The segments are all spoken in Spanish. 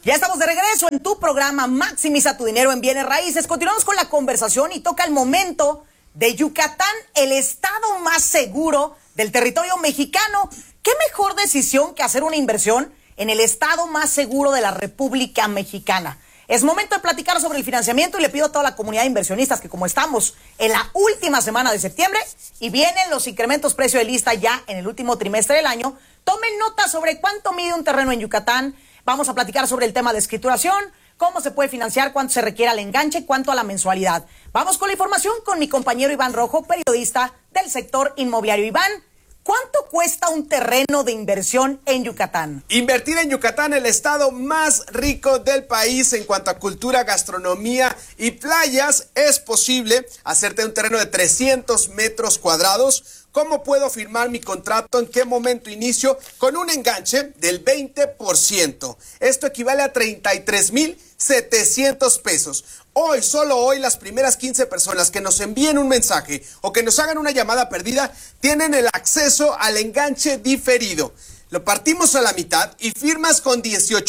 Ya estamos de regreso en tu programa Maximiza tu dinero en bienes raíces. Continuamos con la conversación y toca el momento de Yucatán, el estado más seguro del territorio mexicano. ¿Qué mejor decisión que hacer una inversión en el estado más seguro de la República Mexicana? Es momento de platicar sobre el financiamiento y le pido a toda la comunidad de inversionistas que, como estamos en la última semana de septiembre y vienen los incrementos precio de lista ya en el último trimestre del año, tomen nota sobre cuánto mide un terreno en Yucatán. Vamos a platicar sobre el tema de escrituración, cómo se puede financiar, cuánto se requiere al enganche, cuánto a la mensualidad. Vamos con la información con mi compañero Iván Rojo, periodista del sector inmobiliario. Iván, ¿cuánto cuesta un terreno de inversión en Yucatán? Invertir en Yucatán, el estado más rico del país en cuanto a cultura, gastronomía y playas, es posible hacerte un terreno de 300 metros cuadrados. ¿Cómo puedo firmar mi contrato? ¿En qué momento inicio? Con un enganche del 20%. Esto equivale a 33,700 pesos. Hoy, solo hoy, las primeras 15 personas que nos envíen un mensaje o que nos hagan una llamada perdida tienen el acceso al enganche diferido. Lo partimos a la mitad y firmas con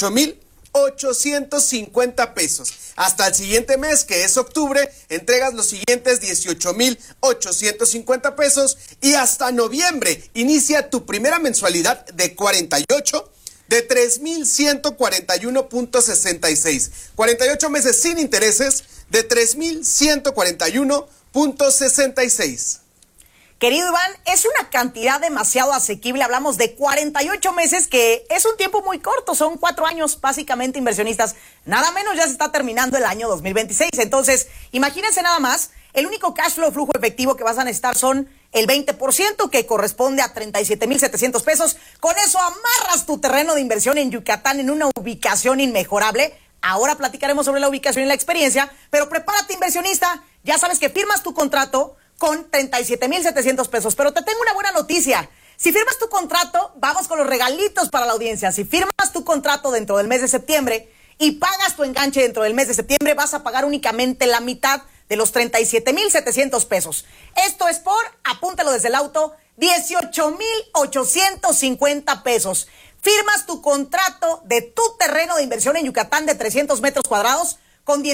18,850 pesos. Hasta el siguiente mes, que es octubre, entregas los siguientes 18,850 pesos y hasta noviembre inicia tu primera mensualidad de 48 de 3,141.66. 48 meses sin intereses de 3,141.66. Querido Iván, es una cantidad demasiado asequible. Hablamos de 48 meses, que es un tiempo muy corto. Son 4 años, básicamente, inversionistas. Nada menos, ya se está terminando el año 2026. Entonces, imagínense nada más, el único cash flow, flujo efectivo que vas a necesitar son el 20%, que corresponde a 37,700 pesos. Con eso amarras tu terreno de inversión en Yucatán en una ubicación inmejorable. Ahora platicaremos sobre la ubicación y la experiencia, pero prepárate, inversionista. Ya sabes que firmas tu contrato con 37,700 pesos. Pero te tengo una buena noticia. Si firmas tu contrato, vamos con los regalitos para la audiencia. Si firmas tu contrato dentro del mes de septiembre y pagas tu enganche dentro del mes de septiembre, vas a pagar únicamente la mitad de los 37,700 pesos. Esto es por, apúntalo desde el auto, 18,850 pesos. Firmas tu contrato de tu terreno de inversión en Yucatán de 300 metros cuadrados con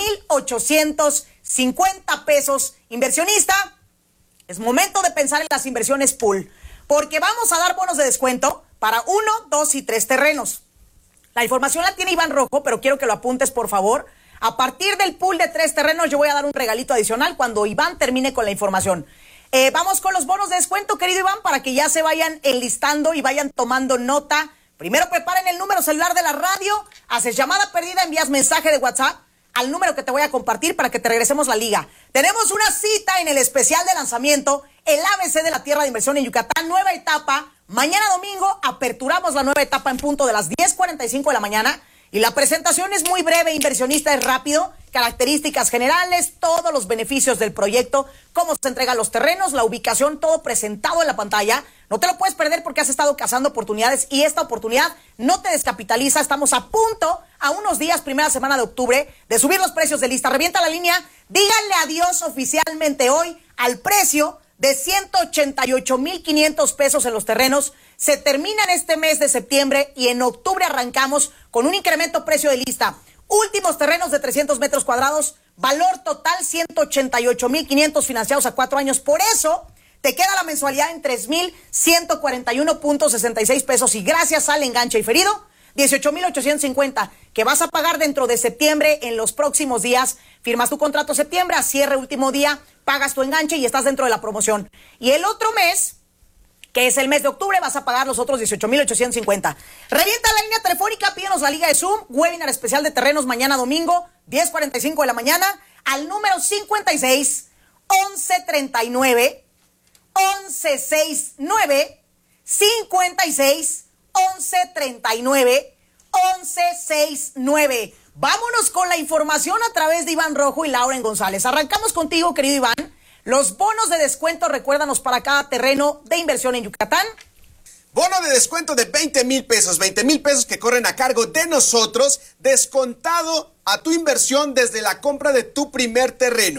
18,850 pesos. Inversionista, es momento de pensar en las inversiones pool, porque vamos a dar bonos de descuento para 1, 2 y 3 terrenos. La información la tiene Iván Rojo, pero quiero que lo apuntes, por favor. A partir del pool de 3 terrenos, yo voy a dar un regalito adicional cuando Iván termine con la información. Vamos con los bonos de descuento, querido Iván, para que ya se vayan enlistando y vayan tomando nota. Primero preparen el número celular de la radio, haces llamada perdida, envías mensaje de WhatsApp al número que te voy a compartir para que te regresemos la liga. Tenemos una cita en el especial de lanzamiento, el ABC de la Tierra de Inversión en Yucatán, nueva etapa. Mañana domingo aperturamos la nueva etapa en punto de las 10:45 de la mañana. Y la presentación es muy breve, inversionista, es rápido, características generales, todos los beneficios del proyecto, cómo se entregan los terrenos, la ubicación, todo presentado en la pantalla. No te lo puedes perder porque has estado cazando oportunidades y esta oportunidad no te descapitaliza. Estamos a punto, a unos días, primera semana de octubre, de subir los precios de lista. Revienta la línea, díganle adiós oficialmente hoy al precio de 188,500 pesos en los terrenos. Se termina en este mes de septiembre y en octubre arrancamos con un incremento precio de lista. Últimos terrenos de 300 metros cuadrados, valor total 188,500 financiados a 4 años. Por eso te queda la mensualidad en 3,141.66 pesos y gracias al enganche diferido, 18,850 que vas a pagar dentro de septiembre en los próximos días. Firmas tu contrato septiembre, a cierre último día, pagas tu enganche y estás dentro de la promoción. Y el otro mes, que es el mes de octubre, vas a pagar los otros 18,850. Revienta la línea telefónica, pídenos la liga de Zoom, webinar especial de terrenos mañana domingo, 10:45 de la mañana, al número 56 11 39 11 69 56 11 39 11 69. Vámonos con la información a través de Iván Rojo y Lauren González. Arrancamos contigo, querido Iván. Los bonos de descuento, recuérdanos, para cada terreno de inversión en Yucatán. Bono de descuento de 20,000 pesos, 20,000 pesos que corren a cargo de nosotros, descontado a tu inversión desde la compra de tu primer terreno.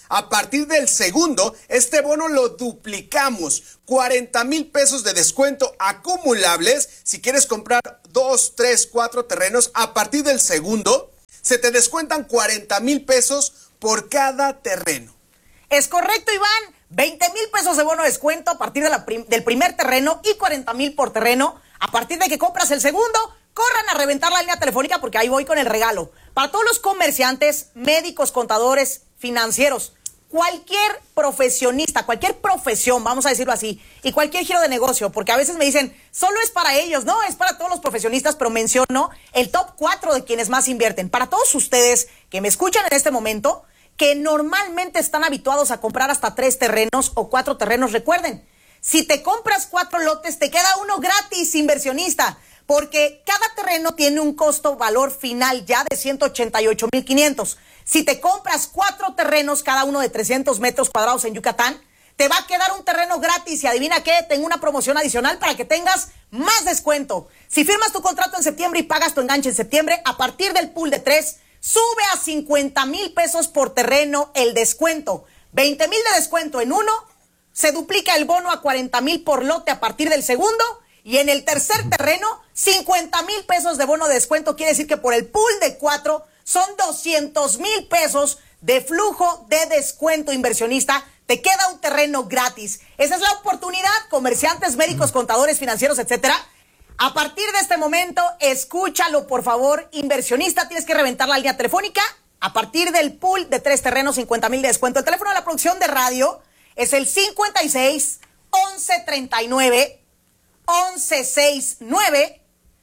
A partir del segundo, este bono lo duplicamos. 40,000 pesos de descuento acumulables. Si quieres comprar 2, 3, 4 terrenos, a partir del segundo, se te descuentan 40,000 pesos por cada terreno. Es correcto, Iván. 20,000 pesos de bono de descuento a partir del primer terreno y 40,000 por terreno. A partir de que compras el segundo, corran a reventar la línea telefónica porque ahí voy con el regalo. Para todos los comerciantes, médicos, contadores, financieros, cualquier profesionista, cualquier profesión, vamos a decirlo así, y cualquier giro de negocio, porque a veces me dicen, solo es para ellos, no, es para todos los profesionistas, pero menciono el top 4 de quienes más invierten. Para todos ustedes que me escuchan en este momento, que normalmente están habituados a comprar hasta 3 terrenos o 4 terrenos, recuerden, si te compras 4 lotes, te queda uno gratis, inversionista, porque cada terreno tiene un costo-valor final ya de 188,500. Si te compras 4 terrenos, cada uno de 300 metros cuadrados en Yucatán, te va a quedar un terreno gratis y adivina qué, tengo una promoción adicional para que tengas más descuento. Si firmas tu contrato en septiembre y pagas tu enganche en septiembre, a partir del pool de 3, sube a 50,000 pesos por terreno el descuento. 20,000 de descuento en uno, se duplica el bono a 40,000 por lote a partir del segundo, y en el tercer terreno, 50,000 pesos de bono de descuento. Quiere decir que por el pool de 4 son 200,000 pesos de flujo de descuento, inversionista. Te queda un terreno gratis. Esa es la oportunidad, comerciantes, médicos, contadores, financieros, etcétera. A partir de este momento, escúchalo, por favor, inversionista, tienes que reventar la línea telefónica. A partir del pool de 3 terrenos, 50,000 de descuento. El teléfono de la producción de radio es el 56 11 39 11 69,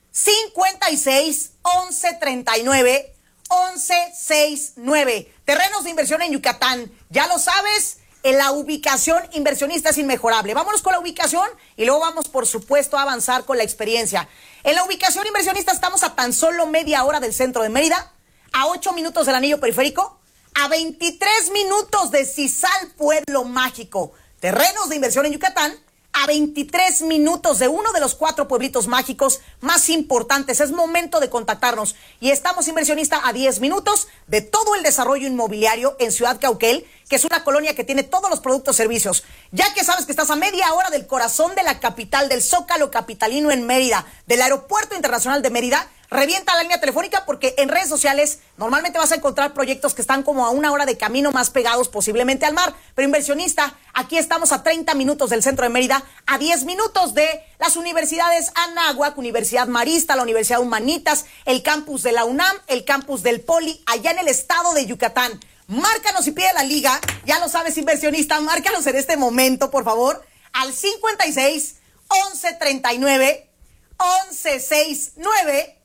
56 11 39 11 69. Terrenos de inversión en Yucatán. Ya lo sabes, la ubicación, inversionista, es inmejorable. Vámonos con la ubicación y luego vamos, por supuesto, a avanzar con la experiencia. En la ubicación, inversionista, estamos a tan solo media hora del centro de Mérida, a 8 minutos del anillo periférico, a 23 minutos de Cizal, pueblo mágico. Terrenos de inversión en Yucatán, a 23 minutos de uno de los 4 pueblitos mágicos más importantes. Es momento de contactarnos. Y estamos, inversionista, a 10 minutos de todo el desarrollo inmobiliario en Ciudad Cauquel, que es una colonia que tiene todos los productos, servicios. Ya que sabes que estás a media hora del corazón de la capital, del Zócalo capitalino en Mérida, del Aeropuerto Internacional de Mérida, revienta la línea telefónica porque en redes sociales normalmente vas a encontrar proyectos que están como a 1 hora de camino, más pegados posiblemente al mar. Pero, inversionista, aquí estamos a 30 minutos del centro de Mérida, a 10 minutos de las universidades Anáhuac, Universidad Marista, la Universidad Humanitas, el campus de la UNAM, el campus del Poli, allá en el estado de Yucatán. Márcanos y pide la liga, ya lo sabes, inversionista, márcanos en este momento, por favor, al 56 11 39 11 69,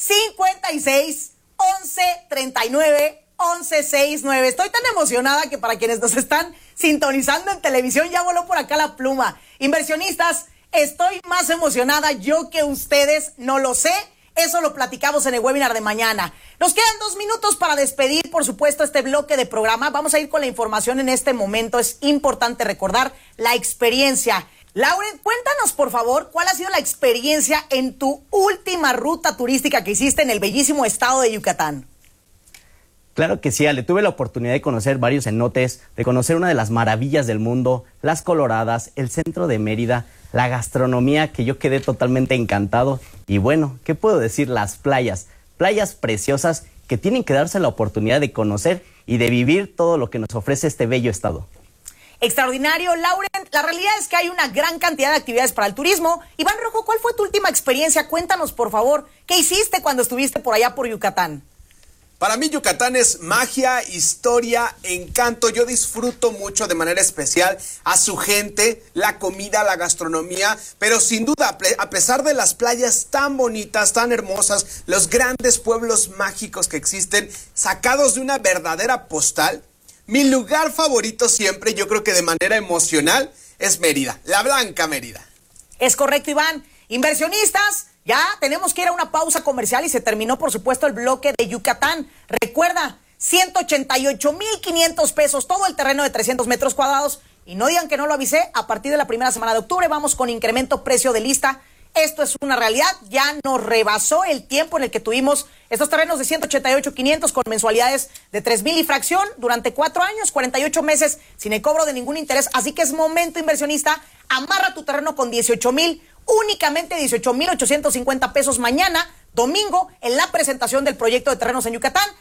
56 11 39 11 69. Estoy tan emocionada que para quienes nos están sintonizando en televisión ya voló por acá la pluma. Inversionistas, estoy más emocionada yo que ustedes, no lo sé. Eso lo platicamos en el webinar de mañana. Nos quedan 2 minutos para despedir, por supuesto, este bloque de programa. Vamos a ir con la información en este momento. Es importante recordar la experiencia. Lauren, cuéntanos, por favor, ¿cuál ha sido la experiencia en tu última ruta turística que hiciste en el bellísimo estado de Yucatán? Claro que sí, Ale. Tuve la oportunidad de conocer varios cenotes, de conocer una de las maravillas del mundo, las Coloradas, el centro de Mérida, la gastronomía, que yo quedé totalmente encantado. Y bueno, ¿qué puedo decir? Las playas preciosas que tienen que darse la oportunidad de conocer y de vivir todo lo que nos ofrece este bello estado. Extraordinario, Lauren. La realidad es que hay una gran cantidad de actividades para el turismo. Iván Rojo, ¿cuál fue tu última experiencia? Cuéntanos, por favor, ¿qué hiciste cuando estuviste por allá por Yucatán? Para mí Yucatán es magia, historia, encanto. Yo disfruto mucho de manera especial a su gente, la comida, la gastronomía, pero sin duda, a pesar de las playas tan bonitas, tan hermosas, los grandes pueblos mágicos que existen, sacados de una verdadera postal, mi lugar favorito siempre, yo creo que de manera emocional, es Mérida, la Blanca Mérida. Es correcto, Iván. Inversionistas, ya tenemos que ir a una pausa comercial y se terminó, por supuesto, el bloque de Yucatán. Recuerda, 188,500 pesos, todo el terreno de 300 metros cuadrados. Y no digan que no lo avisé, a partir de la primera semana de octubre vamos con incremento precio de lista. Esto es una realidad, ya nos rebasó el tiempo en el que tuvimos estos terrenos de 188,500 con mensualidades de 3,000 y fracción durante 4 años, 48 meses sin el cobro de ningún interés. Así que es momento, inversionista, amarra tu terreno con 18,000, únicamente 18,850 pesos mañana, domingo, en la presentación del proyecto de terrenos en Yucatán.